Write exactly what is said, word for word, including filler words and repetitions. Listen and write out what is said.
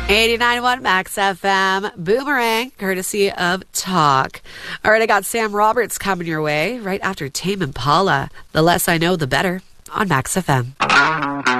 eighty-nine point one Max F M, Boomerang, courtesy of Talk. All right, I got Sam Roberts coming your way right after Tame Impala. The less I know, the better on Max F M.